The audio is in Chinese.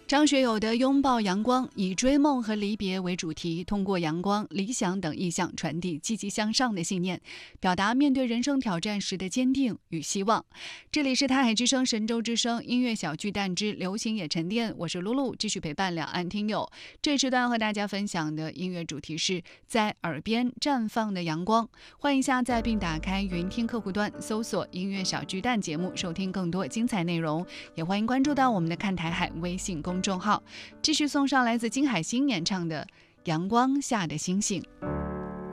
张学友的《拥抱阳光》以追梦和离别为主题，通过阳光、理想等意象传递积极向上的信念，表达面对人生挑战时的坚定与希望。这里是台海之声、神州之声音乐小巨蛋之流行也沉淀，我是露露，继续陪伴两岸听友。这时段要和大家分享的音乐主题是在耳边绽放的阳光。欢迎下载并打开云听客户端，搜索音乐小巨蛋节目，收听更多精彩内容。也欢迎关注到我们的看台海微信公众号。继续送上来自金海心演唱的《阳光下的星星》。